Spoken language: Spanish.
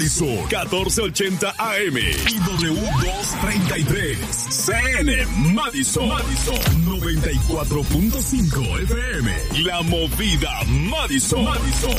Madison 1480 AM y W233 CN Madison 94.5 FM. La Movida Madison.